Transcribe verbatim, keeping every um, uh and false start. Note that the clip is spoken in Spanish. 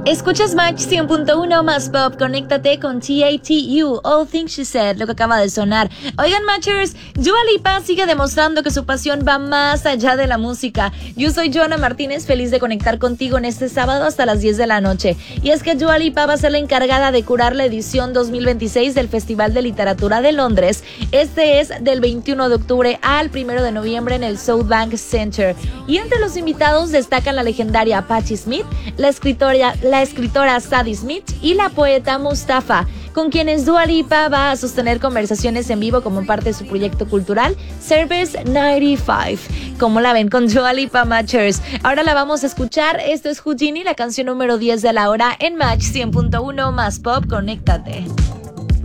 Escuchas Match cien punto uno más pop, conéctate con T A T U, All Things She Said, lo que acaba de sonar. Oigan, Matchers, Dua Lipa sigue demostrando que su pasión va más allá de la música. Yo soy Joana Martínez, feliz de conectar contigo en este sábado hasta las diez de la noche. Y es que Dua Lipa va a ser la encargada de curar la edición dos mil veintiséis del Festival de Literatura de Londres. Este es del veintiuno de octubre al primero de noviembre en el Southbank Center. Y entre los invitados destacan la legendaria Patti Smith, la escritora, la escritora Sadie Smith y la poeta Mustafa, con quienes Dua Lipa va a sostener conversaciones en vivo como parte de su proyecto cultural Service noventa y cinco. ¿Cómo la ven con Dua Lipa, Matchers? Ahora la vamos a escuchar. Esto es Houdini, la canción número diez de la hora en Match cien punto uno más pop. Conéctate.